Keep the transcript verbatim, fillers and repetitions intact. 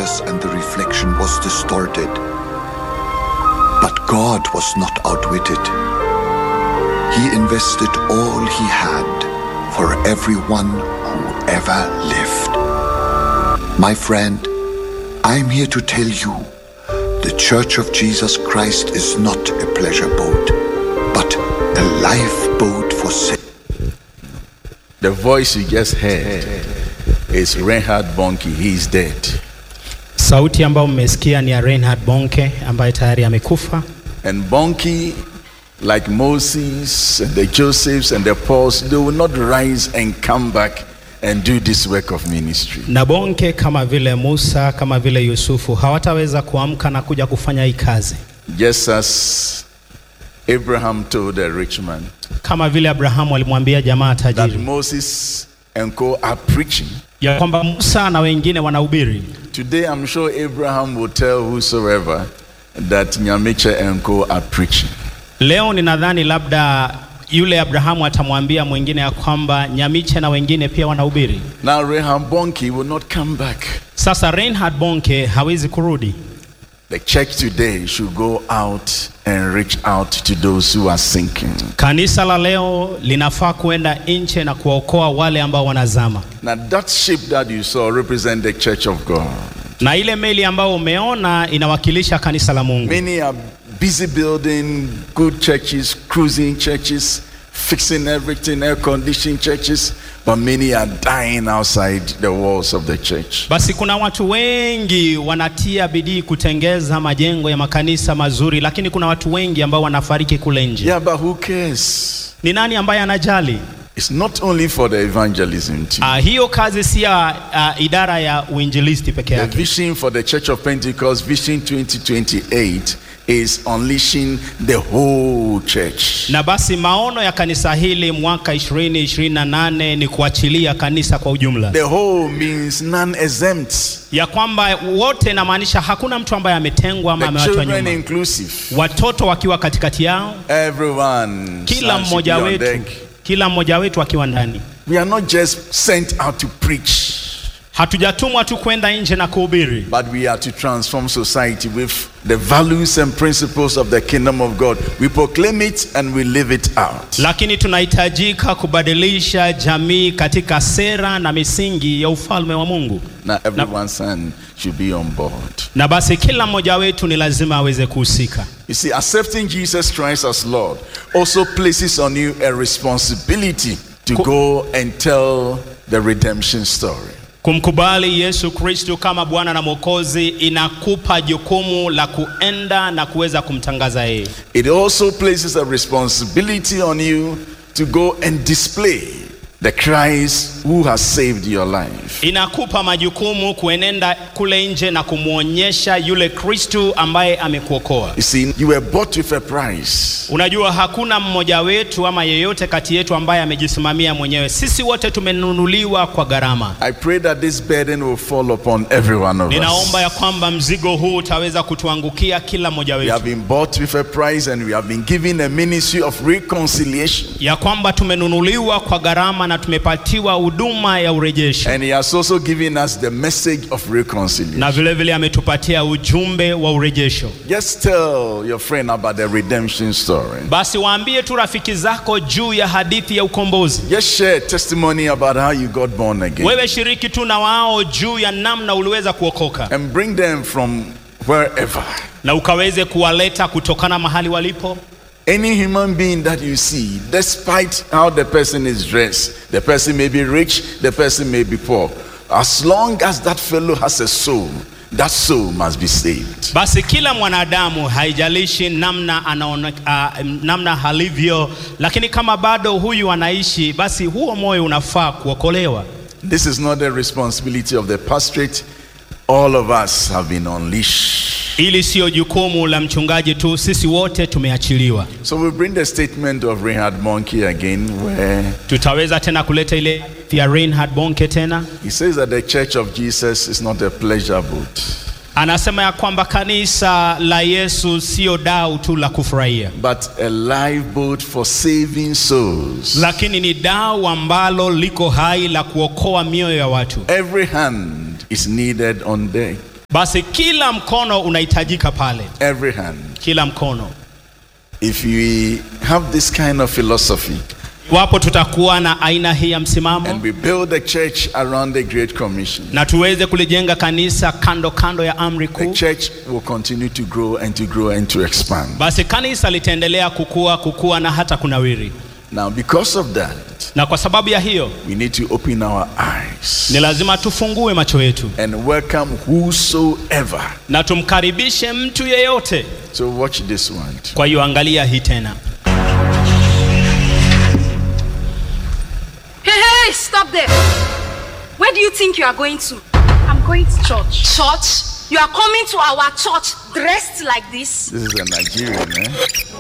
focus and the reflection was distorted. But God was not outwitted. He invested all he had for everyone who ever lived. My friend, I'm here to tell you, the Church of Jesus Christ is not a pleasure boat, but a lifeboat for sin. The voice you just heard is Reinhard Bonnke. He's dead. Sauti ambayo mmesikia ni ya Reinhard Bonnke ambaye tayari amekufa. And Bonnke, like Moses and the Josephs and the Pauls, they will not rise and come back and do this work of ministry. Na Bonnke kama vile Musa, kama vile Yusufu hawataweza kuamka na kuja kufanya hii kazi. Just as Abraham told the rich man, kama vile Abrahamu alimwambia jamaa tajiri, that Moses and co are preaching, ya kwamba Musa na wengine wanahubiri. Today I'm sure Abraham will tell whosoever that Nyamiche and co are preaching. Leo ninadhani labda yule Abrahamu atamwambia mwingine ya kwamba Nyamiche na wengine pia wanahubiri. Now Reinhard Bonnke will not come back. Sasa Reinhard Bonnke hawezi kurudi. The church today should go out and reach out to those who are sinking. Kanisa la leo linafaa kuenda nje na kuwaokoa wale ambao wanazama. Now that ship that you saw represent the church of God. Na ile meli ambao umeona inawakilisha kanisa la Mungu. Many are busy building good churches, cruising churches, fixing everything, air conditioning churches, but many are dying outside the walls of the church. Basi kuna watu wengi wanatia bidii kutengeza majengo ya makanisa mazuri, lakini kuna watu wengi ambao wanafariki kule nje. Yeah, but who cares? Ni nani ambaye anajali? It's not only for the evangelism team. Uh, hiyo kazi si ya uh, idara ya uinjilisti peke yake. The vision for the Church of Pentecost, Vision twenty twenty-eight, is unleashing the whole church. Na basi maono ya kanisa hili mwaka ishirini ishirini na nane ni kuachilia kanisa kwa ujumla. The whole means non-exempt. Ya kwamba wote inamaanisha hakuna mtu ambaye ametengwa ama amewachwa nyuma. Children inclusive. Watoto wakiwa katikati yao. Everyone. Kila mmoja wetu. Kila mmoja wetu akiwa ndani. We are not just sent out to preach. Hatujatumwa tu kwenda nje na kuhubiri. But we are to transform society with the values and principles of the kingdom of God. We proclaim it and we live it out. Lakini tunahitajika kubadilisha jamii katika sera na misingi ya ufalme wa Mungu. Now everyone's son should be on board. Na basi kila mmoja wetu ni lazima aweze kuhusika. You see, accepting Jesus Christ as Lord also places on you a responsibility to go and tell the redemption story. Kumkubali Yesu Kristo kama Bwana na Mwokozi inakupa jukumu la kuenda na kuweza kumtangaza yeye. It also places a responsibility on you to go and display the Christ who has saved your life. Inakupa majukumu kuenenda kule nje na kumuonyesha yule Kristo ambaye amekuokoa. You see, you were bought with a price. Unajua hakuna mmoja wetu ama yeyote kati yetu ambaye amejisimamia mwenyewe. Sisi wote tumenunuliwa kwa gharama. I pray that this burden will fall upon every one of us. Ninaomba ya kwamba mzigo huu utaweza kutuangukia kila mmoja wetu. We have been bought with a price and we have been given a ministry of reconciliation. Ya kwamba tumenunuliwa kwa gharama na tumepatiwa huduma ya urejesho. And he has also given us the message of reconciliation. Na vile vile ametupatia ujumbe wa urejesho. Just tell your friend about the redemption story. Basi waambie tu rafiki zako juu ya hadithi ya ukombozi. Just share testimony about how you got born again. Wewe shiriki tu na wao juu ya namna uliweza kuokoka. And bring them from wherever. Na ukaweze kuwaleta kutokana mahali walipo. Any human being that you see, despite how the person is dressed, the person may be rich, the person may be poor, as long as that fellow has a soul, that soul must be saved. Basi kila mwanadamu haijalishi namna anaona, uh, namna halivyo, lakini kama bado huyu anaishi, basi huo moyo unafaa kuokolewa. This is not the responsibility of the pastorate. All of us have been unleashed. Ili sio jukumu la mchungaji tu, sisi wote tumeachiliwa. So we bring the statement of Reinhard Bonnke again, where tutaweza tena kuleta ile ya Reinhard Bonnke tena. He says that the Church of Jesus is not a pleasure boat. Anasema ya kwamba kanisa la Yesu sio dau tu la kufurahia, but a lifeboat for saving souls. Lakini ni dau ambalo liko hai la kuokoa mioyo ya watu. Every hand is needed on deck. Basi kila mkono unahitajika pale. Every hand. Kila mkono. If we have this kind of philosophy, wapo tutakuwa na aina hii ya msimamo, and we build the church around the Great Commission, na tuweze kulijenga kanisa kando kando ya amri kuu, the church will continue to grow and to grow and to expand. Basi kanisa litaendelea kukua kukua na hata kunawiri. Now because of that, na kwa sababu ya hiyo, we need to open our eyes. Ni lazima tufungue macho yetu. And welcome whosoever. Na tumkaribishe mtu yeyote. So watch this one. Kwa hiyo angalia hii tena. Hey, hey, stop there. Where do you think you are going to? I'm going to church. Church? You are coming to our church dressed like this? This is a Nigerian, eh?